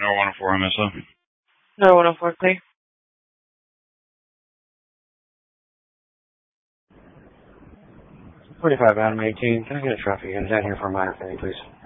No 104 MSO. No 104, clear. 45 Adam 18. Can I get a traffic unit down here for a minor thing, please?